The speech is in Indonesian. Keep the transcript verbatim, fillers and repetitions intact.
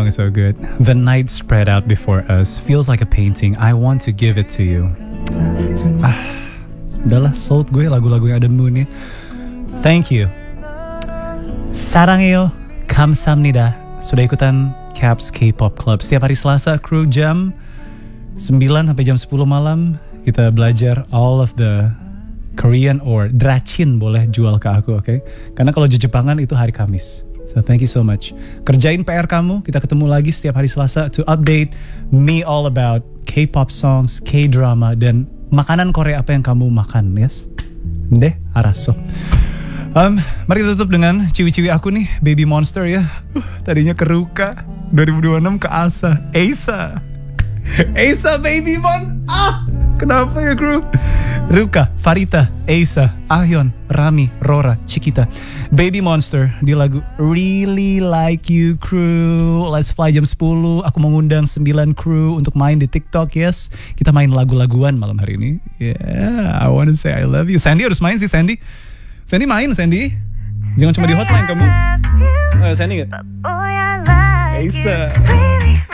is so good. The night spread out before us feels like a painting. I want to give it to you. Ah, udahlah sold gue lagu-lagu yang ada moodnya. Thank you. Sarangeyo, kamsahamnida. Sudah ikutan Caps K-pop Club. Setiap hari Selasa, kru jam sembilan sampai jam sepuluh malam kita belajar all of the Korean or Drachin boleh jual ke aku, oke? Okay? Karena kalau Jepangan itu hari Kamis. So thank you so much. Kerjain P R kamu. Kita ketemu lagi setiap hari Selasa to update me all about K-pop songs, K-drama, dan makanan Korea apa yang kamu makan, yes? Deh, araso. Um, mari kita tutup dengan ciwi-ciwi aku nih, Baby Monster ya. Uh, tadinya ke Ruka, dua ribu dua puluh enam ke Asa, Asa. Asa Baby Mon. Ah, kenapa ya kru? Ruka, Farita, Asa, Ahyon, Rami, Rora, Chiquita. Baby Monster di lagu Really Like You Crew. Let's Fly jam sepuluh. Aku mengundang sembilan kru untuk main di TikTok, yes. Kita main lagu-laguan malam hari ini. Yeah, I wanna say I love you. Sandy harus main sih, Sandy. Sandy main, Sandy. Jangan cuma di hotline kamu. Uh, Sandy gak? Asa.